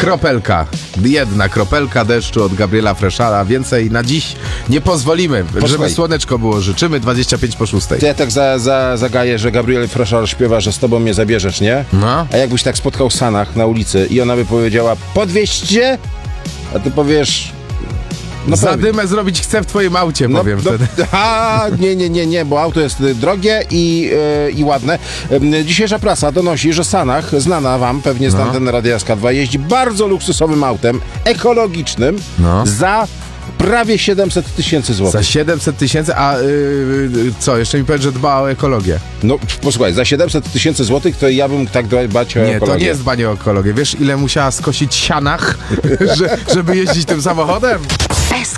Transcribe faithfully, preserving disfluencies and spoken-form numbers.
kropelka, jedna kropelka deszczu od Gabriela Freszala. Więcej na dziś nie pozwolimy, Posłuchaj. żeby słoneczko było. Życzymy dwadzieścia pięć po szóstej. To ja tak za, za, zagaję, że Gabriel Freszal śpiewa, że z tobą mnie zabierzesz, nie? No. A jakbyś tak spotkał Sanach na ulicy i ona by powiedziała, podwieźcie, a ty powiesz... No powiem. Zadymę zrobić chcę w twoim aucie, No, powiem no, wtedy. a, nie, nie, nie, nie, bo auto jest y, drogie i, y, i ładne. Y, dzisiejsza prasa donosi, że Sanach, znana wam pewnie z No. anteny Radia S K dwa, jeździ bardzo luksusowym autem, ekologicznym, No. za prawie siedemset tysięcy złotych. Za siedemset tysięcy, a yy, co, jeszcze mi powiedz, że dba o ekologię. No posłuchaj, za siedemset tysięcy złotych to ja bym tak dbać o Nie, ekologię. to nie jest dbanie o ekologię. Wiesz, ile musiała skosić sianach, że, żeby jeździć tym samochodem?